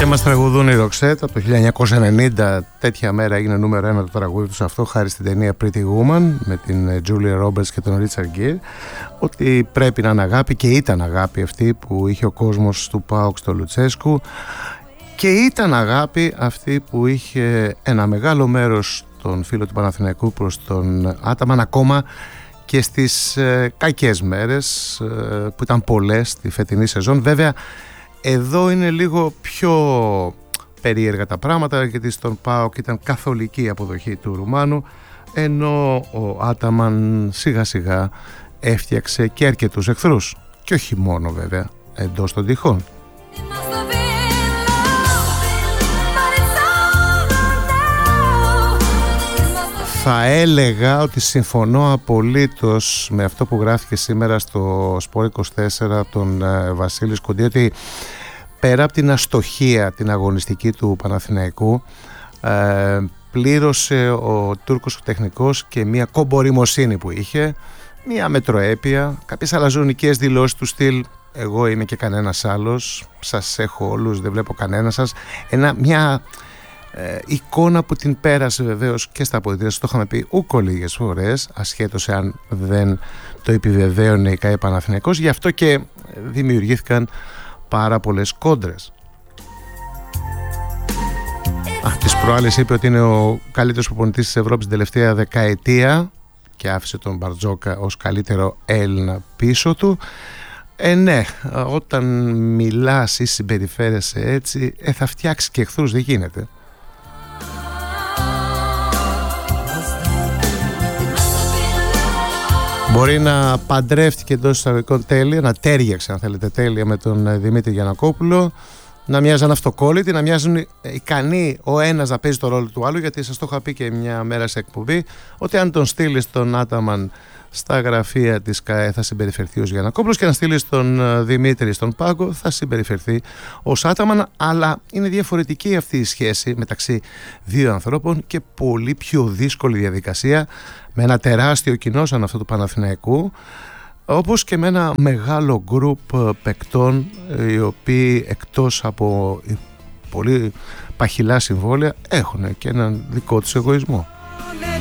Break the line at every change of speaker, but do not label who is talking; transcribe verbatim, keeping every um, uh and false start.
μας τραγουδούν οι Roxette από το χίλια εννιακόσια ενενήντα. Τέτοια μέρα έγινε νούμερο ένα το τραγούδι τους αυτό, χάρη στην ταινία Pretty Woman με την Julia Roberts και τον Richard Gere. Ότι πρέπει να είναι αγάπη, και ήταν αγάπη αυτή που είχε ο κόσμος του ΠΑΟΚ στο Λουτσέσκου, και ήταν αγάπη αυτή που είχε ένα μεγάλο μέρος των φίλων του Παναθηναϊκού προς τον Άταμαν, ακόμα και στις ε, κακές μέρες ε, που ήταν πολλές τη φετινή σεζόν. Βέβαια εδώ είναι λίγο πιο περίεργα τα πράγματα, γιατί στον ΠΑΟΚ ήταν καθολική η αποδοχή του Ρουμάνου, ενώ ο Άταμαν σιγά σιγά έφτιαξε και αρκετούς εχθρούς, και όχι μόνο βέβαια εντός των τυχών. Θα έλεγα ότι συμφωνώ απολύτως με αυτό που γράφηκε σήμερα στο Σπορ είκοσι τέσσερα από τον Βασίλη Σκουντή, ότι πέρα από την αστοχία την αγωνιστική του Παναθηναϊκού, ε, πλήρωσε ο Τούρκος τεχνικός και μια κομποριμοσύνη που είχε, μια μετροέπεια, κάποιες αλαζονικές δηλώσεις του στυλ «εγώ είμαι και κανένας άλλος, σας έχω όλους, δεν βλέπω κανένα σας», ένα, μια ε, εικόνα που την πέρασε βεβαίως και στα αποδυτήρια, το είχαμε πει ούκο λίγες φορές, ασχέτως εάν δεν το επιβεβαίωνε η ΚΑΕ Παναθηναϊκός. Γι' αυτό και δημιουργήθηκαν πάρα πολλές κόντρες. Α, τις προάλλες είπε ότι είναι ο καλύτερος προπονητής της Ευρώπης την τελευταία δεκαετία και άφησε τον Μπαρτζόκα ως καλύτερο Έλληνα πίσω του. Ε, ναι, όταν μιλάς ή συμπεριφέρεσαι έτσι, ε, θα φτιάξει και εχθρούς, δεν γίνεται. Μπορεί να παντρεύτηκε εντός εισαγωγικών τέλεια, να τέριαξε αν θέλετε τέλεια με τον Δημήτρη Γιαννακόπουλο, να μοιάζαν αυτοκόλλητοι, να μοιάζουν ικανοί ο ένας να παίζει το ρόλο του άλλου, γιατί σας το είχα πει και μια μέρα σε εκπομπή, ότι αν τον στείλει τον Άταμαν στα γραφεία της ΚΑΕ θα συμπεριφερθεί ως Γιαννακόπουλος, και να στείλει τον Δημήτρη στον πάγκο θα συμπεριφερθεί ως Άταμαν. Αλλά είναι διαφορετική αυτή η σχέση μεταξύ δύο ανθρώπων και πολύ πιο δύσκολη διαδικασία, με ένα τεράστιο κοινό σαν αυτό του Παναθηναϊκού, όπως και με ένα μεγάλο γκρουπ παικτών, οι οποίοι εκτός από πολύ παχυλά συμβόλαια έχουν και έναν δικό τους εγωισμό.